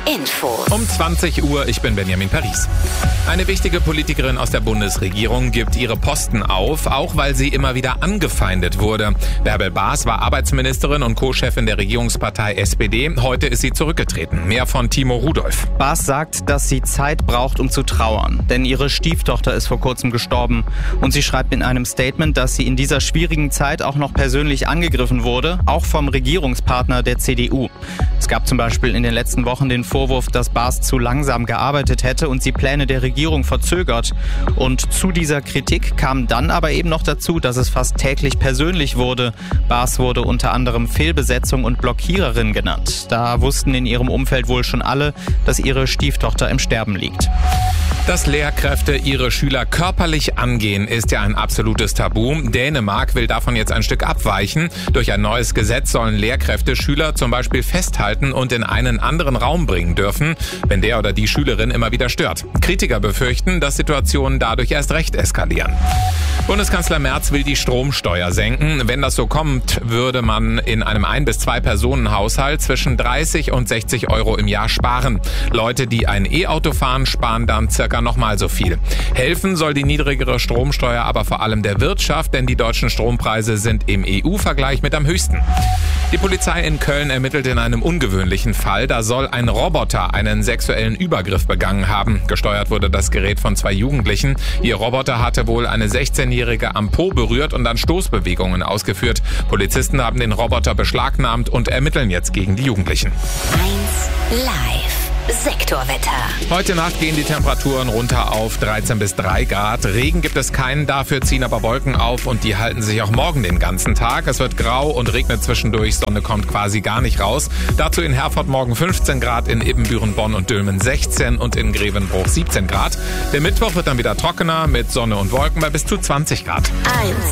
Info. Um 20 Uhr, ich bin Benjamin Paris. Eine wichtige Politikerin aus der Bundesregierung gibt ihre Posten auf, auch weil sie immer wieder angefeindet wurde. Bärbel Baas war Arbeitsministerin und Co-Chefin der Regierungspartei SPD. Heute ist sie zurückgetreten. Mehr von Timo Rudolph. Baas sagt, dass sie Zeit braucht, um zu trauern, denn ihre Stieftochter ist vor kurzem gestorben. Und sie schreibt in einem Statement, dass sie in dieser schwierigen Zeit auch noch persönlich angegriffen wurde, auch vom Regierungspartner der CDU. Es gab zum Beispiel in den letzten Wochen den Vorwurf, dass Baas zu langsam gearbeitet hätte und sie Pläne der Regierung verzögert. Und zu dieser Kritik kam dann aber eben noch dazu, dass es fast täglich persönlich wurde. Baas wurde unter anderem Fehlbesetzung und Blockiererin genannt. Da wussten in ihrem Umfeld wohl schon alle, dass ihre Stieftochter im Sterben liegt. Dass Lehrkräfte ihre Schüler körperlich angehen, ist ja ein absolutes Tabu. Dänemark will davon jetzt ein Stück abweichen. Durch ein neues Gesetz sollen Lehrkräfte Schüler zum Beispiel festhalten und in einen anderen Raum bringen dürfen, wenn der oder die Schülerin immer wieder stört. Kritiker befürchten, dass Situationen dadurch erst recht eskalieren. Bundeskanzler Merz will die Stromsteuer senken. Wenn das so kommt, würde man in einem 1- bis 2-Personen-Haushalt zwischen 30 und 60 Euro im Jahr sparen. Leute, die ein E-Auto fahren, sparen dann circa nochmal so viel. Helfen soll die niedrigere Stromsteuer aber vor allem der Wirtschaft, denn die deutschen Strompreise sind im EU-Vergleich mit am höchsten. Die Polizei in Köln ermittelt in einem ungewöhnlichen Fall. Da soll ein Roboter einen sexuellen Übergriff begangen haben. Gesteuert wurde das Gerät von 2 Jugendlichen. Ihr Roboter hatte wohl eine 16-Jährige am Po berührt und dann Stoßbewegungen ausgeführt. Polizisten haben den Roboter beschlagnahmt und ermitteln jetzt gegen die Jugendlichen. 1 Live. Sektorwetter. Heute Nacht gehen die Temperaturen runter auf 13 bis 3 Grad. Regen gibt es keinen, dafür ziehen aber Wolken auf und die halten sich auch morgen den ganzen Tag. Es wird grau und regnet zwischendurch, Sonne kommt quasi gar nicht raus. Dazu in Herford morgen 15 Grad, in Ibbenbüren, Bonn und Dülmen 16 und in Grevenbruch 17 Grad. Der Mittwoch wird dann wieder trockener mit Sonne und Wolken bei bis zu 20 Grad. 1